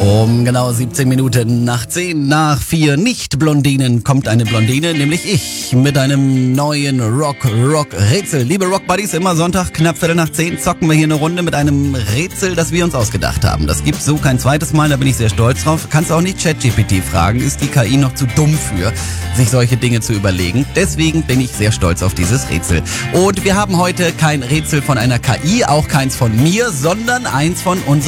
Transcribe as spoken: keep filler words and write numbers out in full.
Um genau siebzehn Minuten nach zehn nach vier Nicht-Blondinen kommt eine Blondine, nämlich ich, mit einem neuen Rock-Rock-Rätsel. Liebe Rock-Buddies, immer Sonntag, knapp Viertel nach zehn, zocken wir hier eine Runde mit einem Rätsel, das wir uns ausgedacht haben. Das gibt's so kein zweites Mal, da bin ich sehr stolz drauf. Kannst auch nicht ChatGPT fragen, ist die K I noch zu dumm für, sich solche Dinge zu überlegen. Deswegen bin ich sehr stolz auf dieses Rätsel. Und wir haben heute kein Rätsel von einer K I, auch keins von mir, sondern eins von unseren